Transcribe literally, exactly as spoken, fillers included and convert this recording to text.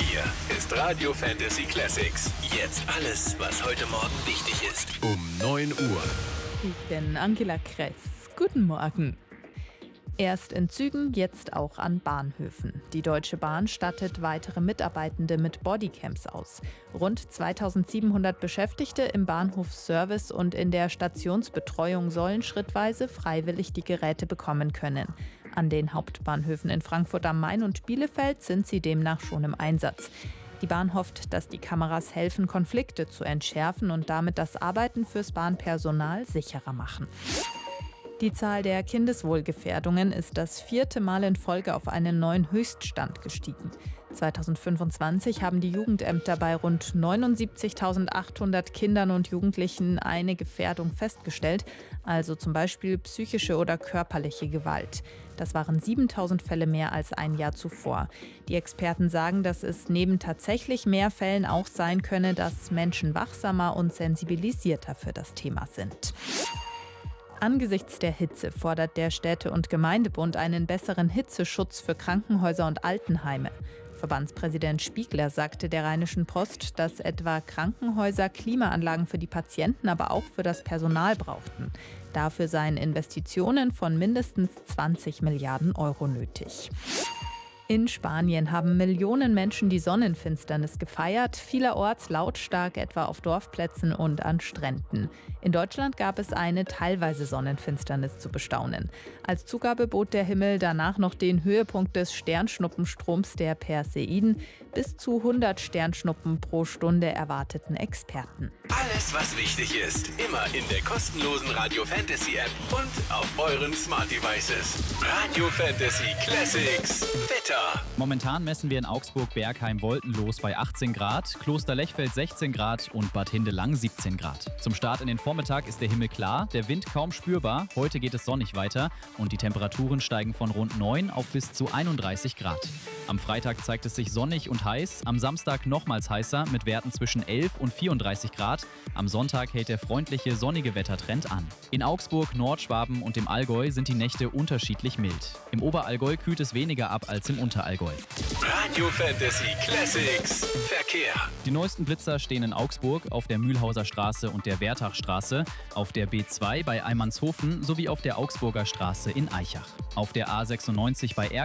Hier ist Radio Fantasy Classics. Jetzt alles, was heute Morgen wichtig ist. Um neun Uhr. Ich bin Angela Kress. Guten Morgen. Erst in Zügen, jetzt auch an Bahnhöfen. Die Deutsche Bahn stattet weitere Mitarbeitende mit Bodycams aus. Rund zweitausendsiebenhundert Beschäftigte im Bahnhofsservice und in der Stationsbetreuung sollen schrittweise freiwillig die Geräte bekommen können. An den Hauptbahnhöfen in Frankfurt am Main und Bielefeld sind sie demnach schon im Einsatz. Die Bahn hofft, dass die Kameras helfen, Konflikte zu entschärfen und damit das Arbeiten fürs Bahnpersonal sicherer machen. Die Zahl der Kindeswohlgefährdungen ist das vierte Mal in Folge auf einen neuen Höchststand gestiegen. zweitausendfünfundzwanzig haben die Jugendämter bei rund neunundsiebzigtausendachthundert Kindern und Jugendlichen eine Gefährdung festgestellt, also zum Beispiel psychische oder körperliche Gewalt. Das waren siebentausend Fälle mehr als ein Jahr zuvor. Die Experten sagen, dass es neben tatsächlich mehr Fällen auch sein könne, dass Menschen wachsamer und sensibilisierter für das Thema sind. Angesichts der Hitze fordert der Städte- und Gemeindebund einen besseren Hitzeschutz für Krankenhäuser und Altenheime. Verbandspräsident Spiegler sagte der Rheinischen Post, dass etwa Krankenhäuser Klimaanlagen für die Patienten, aber auch für das Personal brauchten. Dafür seien Investitionen von mindestens zwanzig Milliarden Euro nötig. In Spanien haben Millionen Menschen die Sonnenfinsternis gefeiert, vielerorts lautstark, etwa auf Dorfplätzen und an Stränden. In Deutschland gab es eine teilweise Sonnenfinsternis zu bestaunen. Als Zugabe bot der Himmel danach noch den Höhepunkt des Sternschnuppenstroms der Perseiden. Bis zu hundert Sternschnuppen pro Stunde erwarteten Experten. Alles, was wichtig ist, immer in der kostenlosen Radio Fantasy App und auf euren Smart Devices. Radio Fantasy Classics. Wetter. Momentan messen wir in Augsburg-Bergheim wolkenlos bei achtzehn Grad, Kloster-Lechfeld sechzehn Grad und Bad Hindelang siebzehn Grad. Zum Start in den Vormittag ist der Himmel klar, der Wind kaum spürbar. Heute geht es sonnig weiter und die Temperaturen steigen von rund neun auf bis zu einunddreißig Grad. Am Freitag zeigt es sich sonnig und heiß, am Samstag nochmals heißer mit Werten zwischen elf und vierunddreißig Grad. Am Sonntag hält der freundliche, sonnige Wettertrend an. In Augsburg, Nordschwaben und im Allgäu sind die Nächte unterschiedlich mild. Im Oberallgäu kühlt es weniger ab als im Unterallgäu. Radio Fantasy Classics. Verkehr. Die neuesten Blitzer stehen in Augsburg auf der Mühlhauser Straße und der Wertachstraße, auf der B zwei bei Eimannshofen sowie auf der Augsburger Straße in Aichach. Auf der A sechsundneunzig bei